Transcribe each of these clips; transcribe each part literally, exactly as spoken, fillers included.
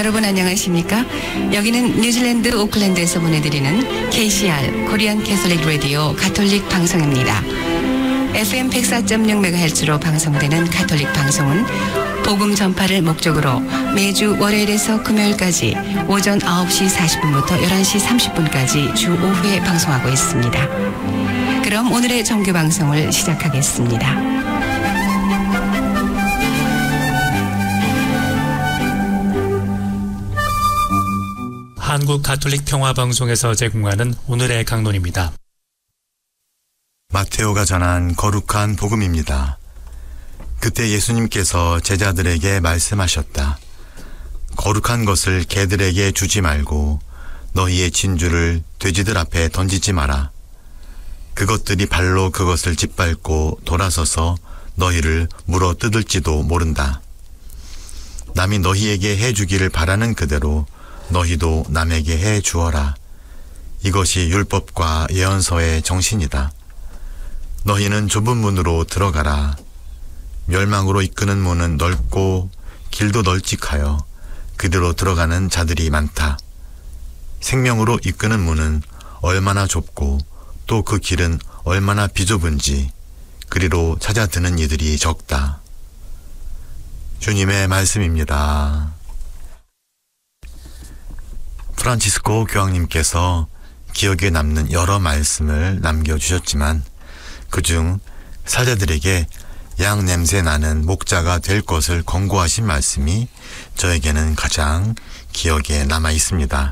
여러분 안녕하십니까? 여기는 뉴질랜드 오클랜드에서 보내드리는 케이씨알 코리안 캐톨릭 라디오 가톨릭 방송입니다. 에프엠 백사 점 영 메가헤르츠로 방송되는 가톨릭 방송은 복음 전파를 목적으로 매주 월요일에서 금요일까지 오전 아홉 시 사십 분부터 열한 시 삼십 분까지 주 오 회 방송하고 있습니다. 그럼 오늘의 정규 방송을 시작하겠습니다. 한국 가톨릭 평화방송에서 제공하는 오늘의 강론입니다. 마테오가 전한 거룩한 복음입니다. 그때 예수님께서 제자들에게 말씀하셨다. 거룩한 것을 개들에게 주지 말고 너희의 진주를 돼지들 앞에 던지지 마라. 그것들이 발로 그것을 짓밟고 돌아서서 너희를 물어 뜯을지도 모른다. 남이 너희에게 해주기를 바라는 그대로 너희도 남에게 해 주어라. 이것이 율법과 예언서의 정신이다. 너희는 좁은 문으로 들어가라. 멸망으로 이끄는 문은 넓고 길도 널찍하여 그대로 들어가는 자들이 많다. 생명으로 이끄는 문은 얼마나 좁고 또 그 길은 얼마나 비좁은지 그리로 찾아드는 이들이 적다. 주님의 말씀입니다. 프란치스코 교황님께서 기억에 남는 여러 말씀을 남겨주셨지만 그중 사제들에게 양 냄새 나는 목자가 될 것을 권고하신 말씀이 저에게는 가장 기억에 남아 있습니다.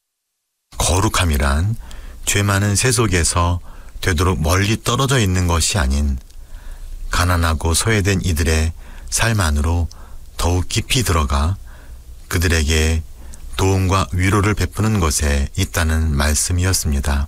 거룩함이란 죄 많은 세속에서 되도록 멀리 떨어져 있는 것이 아닌 가난하고 소외된 이들의 삶 안으로 더욱 깊이 들어가 그들에게 도움과 위로를 베푸는 것에 있다는 말씀이었습니다.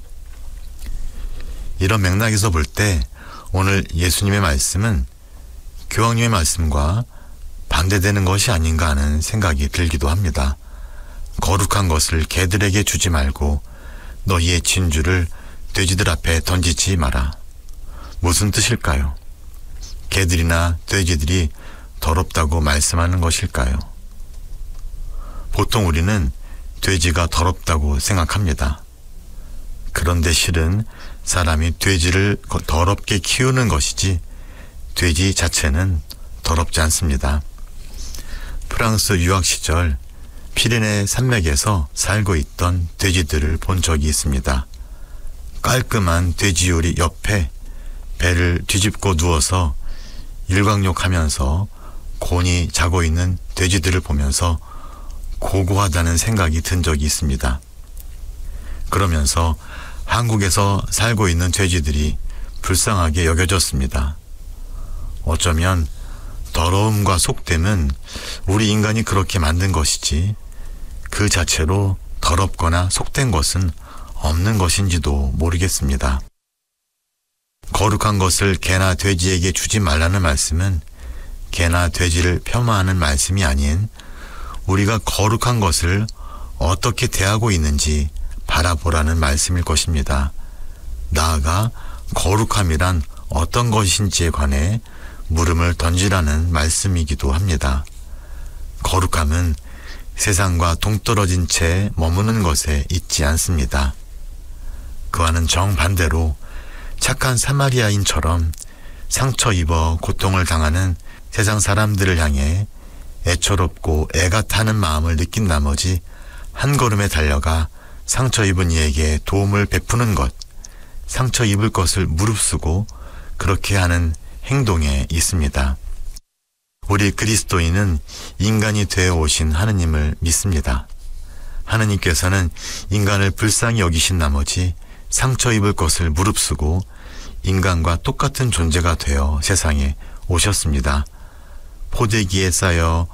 이런 맥락에서 볼 때 오늘 예수님의 말씀은 교황님의 말씀과 반대되는 것이 아닌가 하는 생각이 들기도 합니다. 거룩한 것을 개들에게 주지 말고 너희의 진주를 돼지들 앞에 던지지 마라. 무슨 뜻일까요? 개들이나 돼지들이 더럽다고 말씀하는 것일까요? 보통 우리는 돼지가 더럽다고 생각합니다. 그런데 실은 사람이 돼지를 더럽게 키우는 것이지 돼지 자체는 더럽지 않습니다. 프랑스 유학 시절 피레네 산맥에서 살고 있던 돼지들을 본 적이 있습니다. 깔끔한 돼지요리 옆에 배를 뒤집고 누워서 일광욕하면서 곤히 자고 있는 돼지들을 보면서 고고하다는 생각이 든 적이 있습니다. 그러면서 한국에서 살고 있는 돼지들이 불쌍하게 여겨졌습니다. 어쩌면 더러움과 속됨은 우리 인간이 그렇게 만든 것이지 그 자체로 더럽거나 속된 것은 없는 것인지도 모르겠습니다. 거룩한 것을 개나 돼지에게 주지 말라는 말씀은 개나 돼지를 폄하하는 말씀이 아닌 우리가 거룩한 것을 어떻게 대하고 있는지 바라보라는 말씀일 것입니다. 나아가 거룩함이란 어떤 것인지에 관해 물음을 던지라는 말씀이기도 합니다. 거룩함은 세상과 동떨어진 채 머무는 것에 있지 않습니다. 그와는 정반대로 착한 사마리아인처럼 상처 입어 고통을 당하는 세상 사람들을 향해 애처롭고 애가 타는 마음을 느낀 나머지 한 걸음에 달려가 상처 입은 이에게 도움을 베푸는 것, 상처 입을 것을 무릅쓰고 그렇게 하는 행동에 있습니다. 우리 그리스도인은 인간이 되어 오신 하느님을 믿습니다. 하느님께서는 인간을 불쌍히 여기신 나머지 상처 입을 것을 무릅쓰고 인간과 똑같은 존재가 되어 세상에 오셨습니다. 포대기에 쌓여